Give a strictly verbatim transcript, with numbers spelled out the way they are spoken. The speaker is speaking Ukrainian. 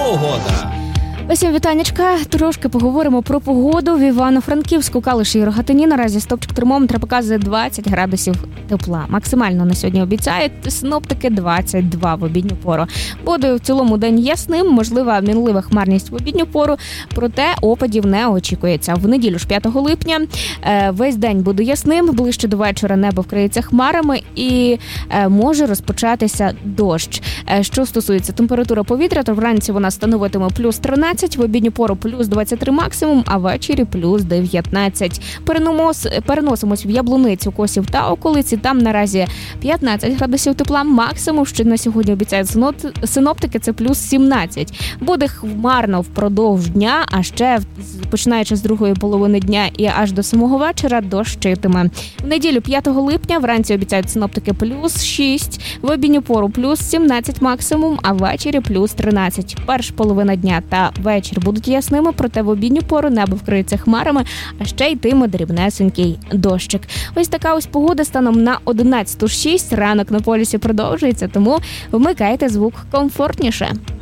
Погода. Усім вітанечка. Трошки поговоримо про погоду. В Івано-Франківську, Калуші і Рогатині наразі стопчик термометра показує двадцять градусів тепла. Максимально на сьогодні обіцяють синоптики двадцять два в обідню пору. Буде в цілому день ясним, можлива мінлива хмарність в обідню пору, проте опадів не очікується. В неділю ж п'ятого липня весь день буде ясним, ближче до вечора небо вкриється хмарами і може розпочатися дощ. Що стосується температури повітря, то вранці вона становитиме плюс тринадцять, в обідню пору плюс двадцять три максимум, а ввечері плюс дев'ятнадцять. Перенос, переносимось в Яблуницю, Косів та околиці. Там наразі п'ятнадцять градусів тепла, максимум, що на сьогодні обіцяють синоптики, це плюс сімнадцять. Буде хмарно впродовж дня, а ще починаючи з другої половини дня і аж до самого вечора дощитиме. В неділю п'ятого липня вранці обіцяють синоптики плюс шість, в обідню пору плюс сімнадцять максимум, а ввечері плюс тринадцять. Перша половина дня та вечір будуть ясними, проте в обідню пору небо вкриється хмарами, а ще йтиме дрібнесенький дощик. Ось така ось погода станом на одинадцяту шість. Ранок на полюсі продовжується, тому вмикайте звук комфортніше.